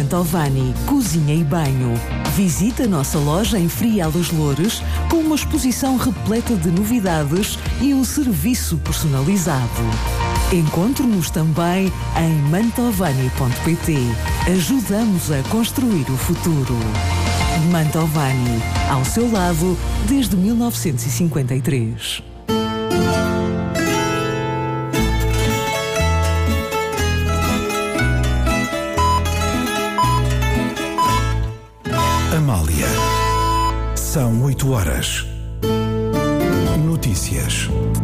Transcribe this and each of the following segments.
Mantovani, cozinha e banho. Visita a nossa loja em Frial dos Loures com uma exposição repleta de novidades e um serviço personalizado. Encontre-nos também em mantovani.pt. Ajudamos a construir o futuro. Mantovani, ao seu lado desde 1953. Amália. São 8 horas. Notícias.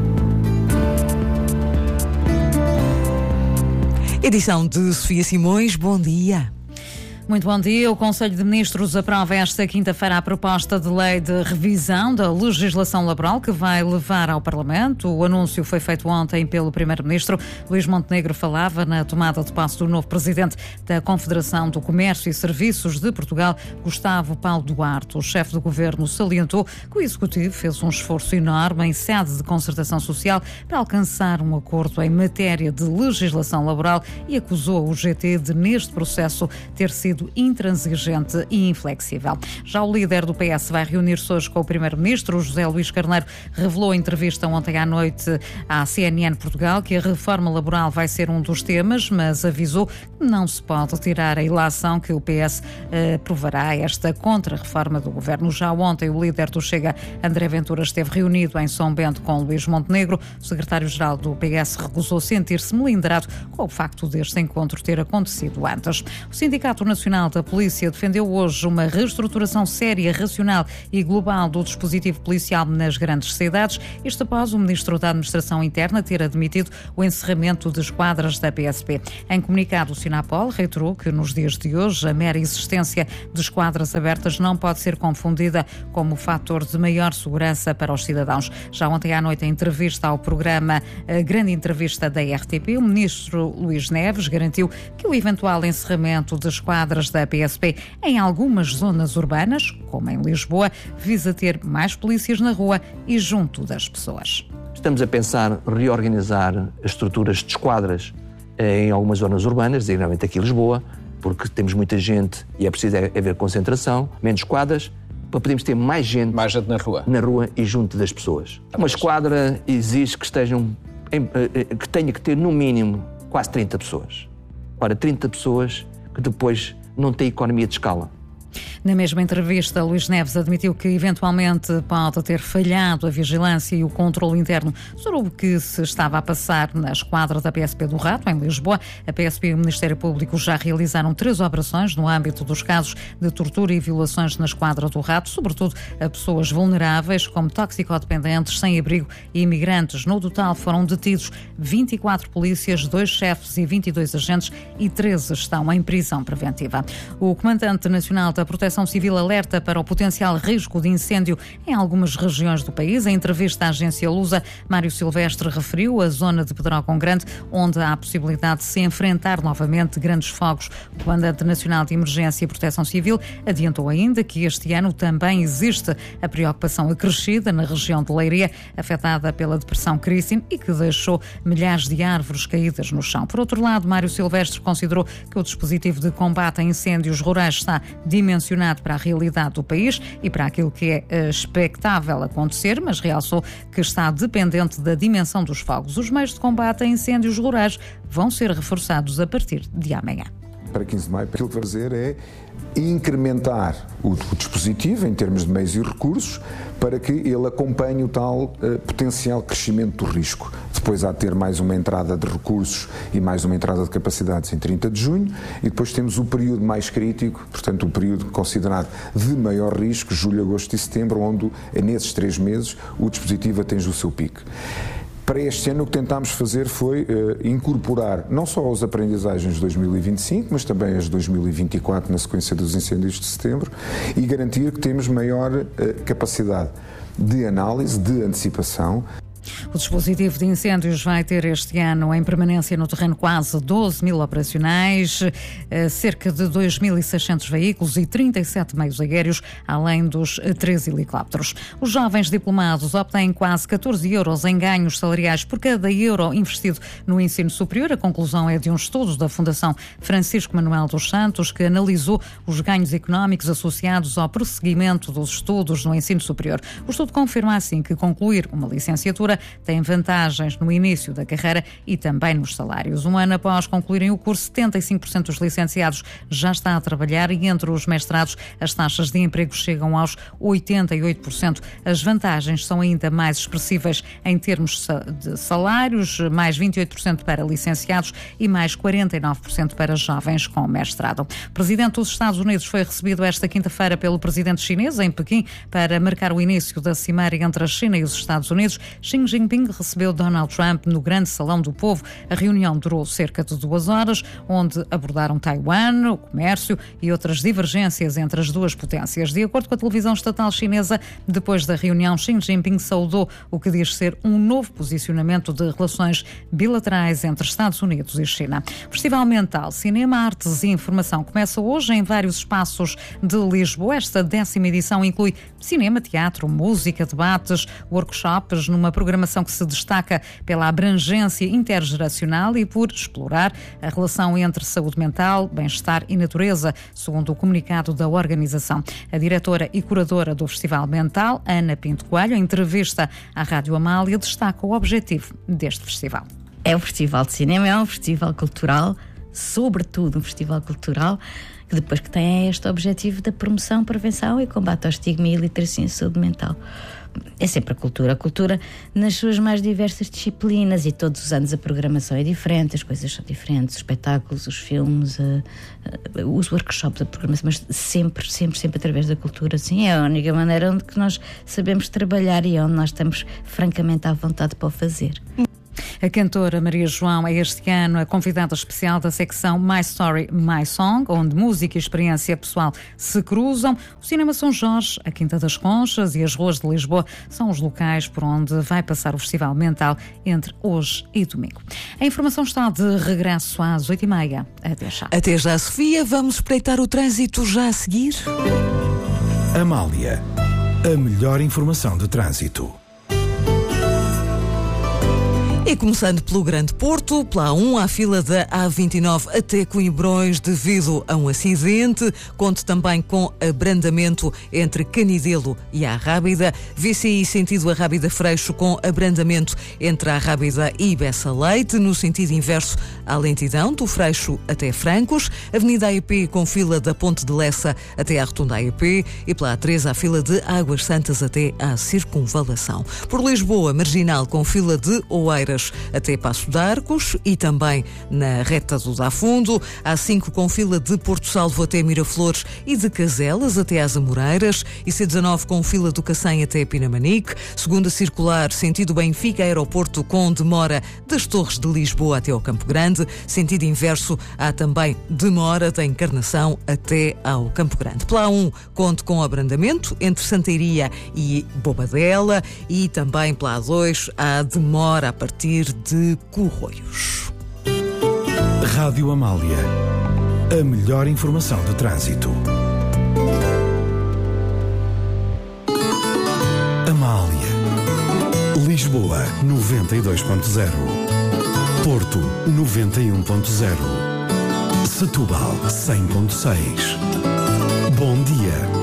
Edição de Sofia Simões, bom dia. Muito bom dia. O Conselho de Ministros aprova esta quinta-feira a proposta de lei de revisão da legislação laboral que vai levar ao Parlamento. O anúncio foi feito ontem pelo Primeiro-Ministro. Luís Montenegro falava na tomada de posse do novo Presidente da Confederação do Comércio e Serviços de Portugal, Gustavo Paulo Duarte. O chefe do Governo salientou que o Executivo fez um esforço enorme em sede de concertação social para alcançar um acordo em matéria de legislação laboral e acusou o GT de, neste processo, ter sido intransigente e inflexível. Já o líder do PS vai reunir-se hoje com o Primeiro-Ministro. José Luís Carneiro revelou em entrevista ontem à noite à CNN Portugal que a reforma laboral vai ser um dos temas, mas avisou que não se pode tirar a ilação que o PS aprovará esta contra-reforma do Governo. Já ontem o líder do Chega, André Ventura, esteve reunido em São Bento com Luís Montenegro. O secretário-geral do PS recusou sentir-se melindrado com o facto deste encontro ter acontecido antes. O Sindicato Nacional da Polícia defendeu hoje uma reestruturação séria, racional e global do dispositivo policial nas grandes cidades, isto após o Ministro da Administração Interna ter admitido o encerramento de esquadras da PSP. Em comunicado, o Sinapol reiterou que nos dias de hoje a mera existência de esquadras abertas não pode ser confundida como fator de maior segurança para os cidadãos. Já ontem à noite, em entrevista ao programa A Grande Entrevista da RTP, o Ministro Luís Neves garantiu que o eventual encerramento de esquadras da PSP em algumas zonas urbanas, como em Lisboa, visa ter mais polícias na rua e junto das pessoas. Estamos a pensar reorganizar as estruturas de esquadras em algumas zonas urbanas, designadamente aqui em Lisboa, porque temos muita gente e é preciso haver concentração, menos esquadras, para podermos ter mais gente na rua e junto das pessoas. Uma esquadra exige que tenha que ter no mínimo quase 30 pessoas. Ora, 30 pessoas que depois não tem economia de escala. Na mesma entrevista, Luís Neves admitiu que eventualmente pode ter falhado a vigilância e o controle interno sobre o que se estava a passar na esquadra da PSP do Rato, em Lisboa. A PSP e o Ministério Público já realizaram 3 operações no âmbito dos casos de tortura e violações na esquadra do Rato, sobretudo a pessoas vulneráveis, como toxicodependentes, sem-abrigo e imigrantes. No total foram detidos 24 polícias, 2 chefes e 22 agentes e 13 estão em prisão preventiva. O Comandante Nacional da Proteção Civil alerta para o potencial risco de incêndio em algumas regiões do país. Em entrevista à agência Lusa, Mário Silvestre referiu a zona de Pedrógão Grande, onde há a possibilidade de se enfrentar novamente grandes fogos. O Comandante Nacional de Emergência e Proteção Civil adiantou ainda que este ano também existe a preocupação acrescida na região de Leiria, afetada pela depressão Christine e que deixou milhares de árvores caídas no chão. Por outro lado, Mário Silvestre considerou que o dispositivo de combate a incêndios rurais está dimensionado para a realidade do país e para aquilo que é expectável acontecer, mas realçou que está dependente da dimensão dos fogos. Os meios de combate a incêndios rurais vão ser reforçados a partir de amanhã. Para 15 de maio, aquilo que vai fazer é incrementar o dispositivo em termos de meios e recursos para que ele acompanhe o tal potencial crescimento do risco. Depois há de ter mais uma entrada de recursos e mais uma entrada de capacidades em 30 de junho e depois temos o período mais crítico, portanto o período considerado de maior risco, julho, agosto e setembro, onde nesses 3 meses o dispositivo atinge o seu pico. Para este ano o que tentámos fazer foi incorporar não só as aprendizagens de 2025, mas também as de 2024 na sequência dos incêndios de setembro e garantir que temos maior capacidade de análise, de antecipação. O dispositivo de incêndios vai ter este ano em permanência no terreno quase 12 mil operacionais, cerca de 2.600 veículos e 37 meios aéreos, além dos 3 helicópteros. Os jovens diplomados obtêm quase 14 euros em ganhos salariais por cada euro investido no ensino superior. A conclusão é de um estudo da Fundação Francisco Manuel dos Santos, que analisou os ganhos económicos associados ao prosseguimento dos estudos no ensino superior. O estudo confirma assim que concluir uma licenciatura tem vantagens no início da carreira e também nos salários. Um ano após concluírem o curso, 75% dos licenciados já está a trabalhar e entre os mestrados as taxas de emprego chegam aos 88%. As vantagens são ainda mais expressivas em termos de salários, mais 28% para licenciados e mais 49% para jovens com mestrado. O presidente dos Estados Unidos foi recebido esta quinta-feira pelo presidente chinês em Pequim para marcar o início da cimeira entre a China e os Estados Unidos. Xi Jinping recebeu Donald Trump no Grande Salão do Povo. A reunião durou cerca de 2 horas, onde abordaram Taiwan, o comércio e outras divergências entre as duas potências. De acordo com a televisão estatal chinesa, depois da reunião, Xi Jinping saudou o que diz ser um novo posicionamento de relações bilaterais entre Estados Unidos e China. O Festival Mental, Cinema, Artes e Informação começa hoje em vários espaços de Lisboa. Esta 10ª edição inclui cinema, teatro, música, debates, workshops, numa programação que se destaca pela abrangência intergeracional e por explorar a relação entre saúde mental, bem-estar e natureza, segundo o comunicado da organização. A diretora e curadora do Festival Mental, Ana Pinto Coelho, em entrevista à Rádio Amália, destaca o objetivo deste festival. É um festival de cinema, é um festival cultural, sobretudo um festival cultural, que depois que tem este objetivo da promoção, prevenção e combate ao estigma e iliteracia em saúde mental. É sempre a cultura nas suas mais diversas disciplinas, e todos os anos a programação é diferente, as coisas são diferentes, os espetáculos, os filmes, os workshops, a programação, mas sempre através da cultura. Sim, é a única maneira onde que nós sabemos trabalhar e onde nós estamos francamente à vontade para o fazer. A cantora Maria João é este ano a convidada especial da secção My Story, My Song, onde música e experiência pessoal se cruzam. O Cinema São Jorge, a Quinta das Conchas e as ruas de Lisboa são os locais por onde vai passar o Festival Mental entre hoje e domingo. A informação está de regresso às 8h30. Até já. Até já, Sofia. Vamos espreitar o trânsito já a seguir. Amália, a melhor informação de trânsito. E começando pelo Grande Porto, pela A1 à fila da A29 até Coimbrões devido a um acidente. Conte também com abrandamento entre Canidelo e a Rábida. VCI sentido Arrábida Freixo com abrandamento entre a Rábida e Bessa Leite. No sentido inverso, à lentidão do Freixo até Francos. Avenida AEP com fila da Ponte de Lessa até à Rotunda AEP. E pela A3 à fila de Águas Santas até à Circunvalação. Por Lisboa, Marginal com fila de Oeiras até Passo de Arcos e também na reta do Dafundo. A5 com fila de Porto Salvo até Miraflores e de Caselas até às Amoreiras. E C19 com fila do Cacém até Pinamanique. Segunda circular, sentido Benfica Aeroporto com demora das Torres de Lisboa até ao Campo Grande. Sentido inverso, há também demora da Encarnação até ao Campo Grande. Pela A1 conte com abrandamento entre Santeiria e Bobadela. E também pela A2 há demora a partir de Corroios. Rádio Amália, a melhor informação de trânsito. Amália, Lisboa 92.0, Porto 91.0, Setúbal 100.6. Bom dia.